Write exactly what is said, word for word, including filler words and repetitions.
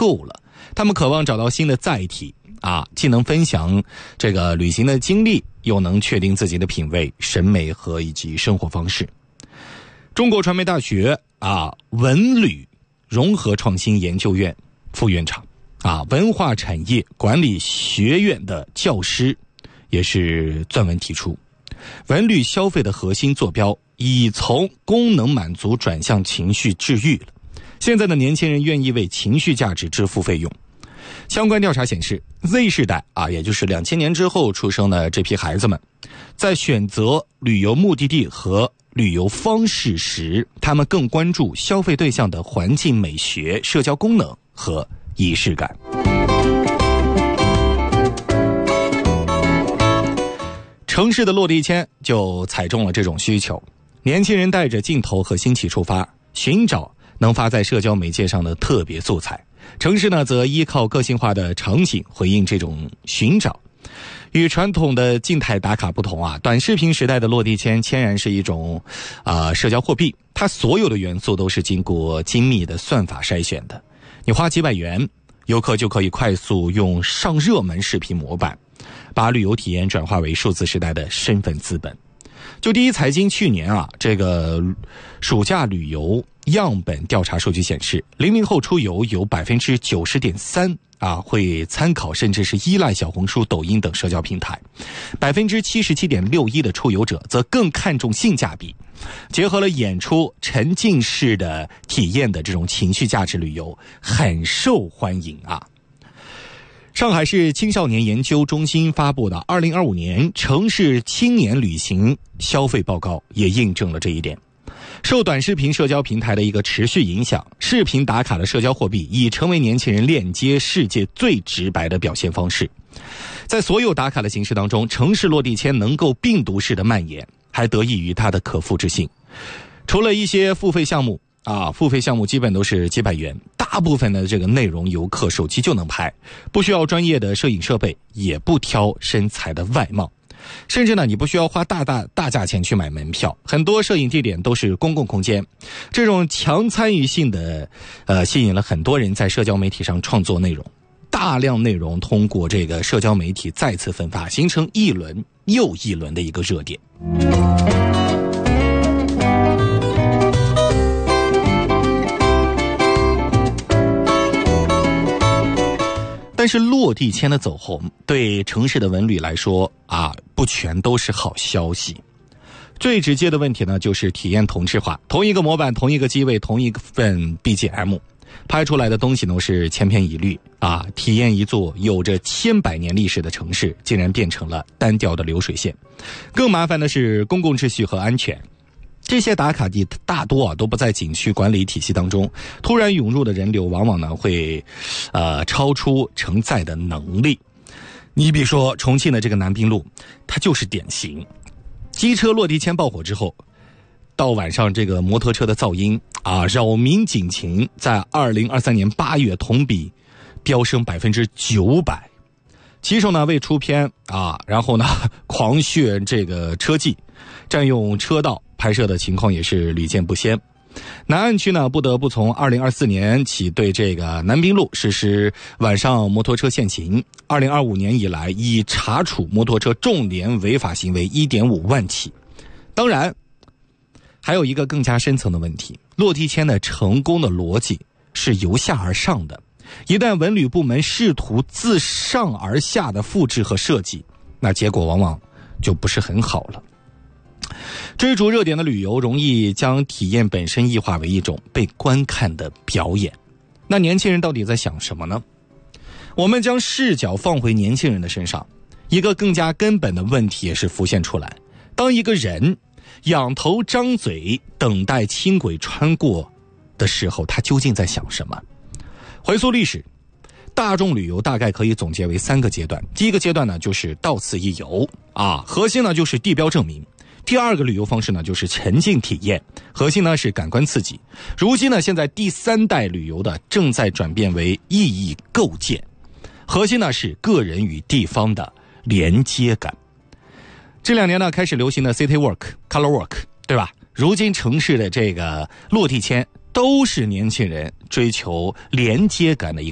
够了，他们渴望找到新的载体啊，既能分享这个旅行的经历，又能确定自己的品味、审美和以及生活方式。中国传媒大学啊文旅融合创新研究院副院长啊文化产业管理学院的教师也是撰文提出，文旅消费的核心坐标已从功能满足转向情绪治愈了。现在的年轻人愿意为情绪价值支付费用。相关调查显示 Z 世代啊，也就是两千年之后出生的这批孩子们，在选择旅游目的地和旅游方式时，他们更关注消费对象的环境美学、社交功能和仪式感。城市的落地签就踩中了这种需求，年轻人带着镜头和新奇出发，寻找能发在社交媒介上的特别素材。城市呢，则依靠个性化的场景回应这种寻找。与传统的静态打卡不同啊，短视频时代的落地签谦然是一种啊、呃、社交货币，它所有的元素都是经过精密的算法筛选的。你花几百元，游客就可以快速用上热门视频模板，把旅游体验转化为数字时代的身份资本。就第一财经去年啊，这个暑假旅游样本调查数据显示，零零后出游有百分之九十点三啊会参考甚至是依赖小红书、抖音等社交平台，百分之七十七点六一的出游者则更看重性价比，结合了演出、沉浸式的体验的这种情绪价值旅游，很受欢迎啊。上海市青少年研究中心发布的二零二五年城市青年旅行消费报告也印证了这一点。受短视频社交平台的一个持续影响，视频打卡的社交货币已成为年轻人链接世界最直白的表现方式。在所有打卡的形式当中，城市落地签能够病毒式的蔓延，还得益于它的可复制性。除了一些付费项目啊，付费项目基本都是几百元，大部分的这个内容游客手机就能拍，不需要专业的摄影设备，也不挑身材的外貌，甚至呢，你不需要花大大大价钱去买门票，很多摄影地点都是公共空间。这种强参与性的，呃，吸引了很多人在社交媒体上创作内容，大量内容通过这个社交媒体再次分发，形成一轮又一轮的一个热点。但是落地签的走红对城市的文旅来说啊，不全都是好消息。最直接的问题呢，就是体验同质化，同一个模板、同一个机位、同一份 B G M， 拍出来的东西呢是千篇一律啊。体验一座有着千百年历史的城市，竟然变成了单调的流水线。更麻烦的是公共秩序和安全。这些打卡地大多啊都不在景区管理体系当中，突然涌入的人流往往呢会呃超出承载的能力。你比如说重庆的这个南滨路，它就是典型。机车落地签爆火之后，到晚上这个摩托车的噪音啊扰民警情在二零二三年八月同比飙升百分之九百。骑手呢为出片啊，然后呢狂炫这个车技，占用车道拍摄的情况也是屡见不鲜。南岸区呢不得不从二零二四年起对这个南滨路实施晚上摩托车限行，二零二五年以来已查处摩托车重连违法行为 一点五万起。当然还有一个更加深层的问题，落地签的成功的逻辑是由下而上的，一旦文旅部门试图自上而下的复制和设计，那结果往往就不是很好了。追逐热点的旅游容易将体验本身异化为一种被观看的表演。那年轻人到底在想什么呢？我们将视角放回年轻人的身上，一个更加根本的问题也是浮现出来。当一个人仰头张嘴等待轻轨穿过的时候，他究竟在想什么？回溯历史，大众旅游大概可以总结为三个阶段。第一个阶段呢，就是到此一游啊，核心呢就是地标证明。第二个旅游方式呢，就是沉浸体验，核心呢是感官刺激。如今呢，现在第三代旅游的正在转变为意义构建，核心呢是个人与地方的连接感。这两年呢，开始流行的 City Walk、Color Walk， 对吧？如今城市的这个落地签都是年轻人追求连接感的一个